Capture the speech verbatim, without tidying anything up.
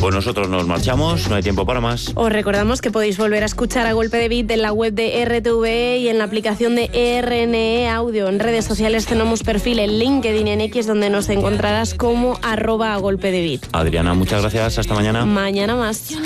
Pues nosotros nos marchamos, no hay tiempo para más. Os recordamos que podéis volver a escuchar A Golpe de Beat en la web de R T V E y en la aplicación de E R N E Audio. En redes sociales tenemos perfil en LinkedIn y en X, donde nos encontrarás como arroba A Golpe de Beat. Adriana, muchas gracias, hasta mañana. Mañana más.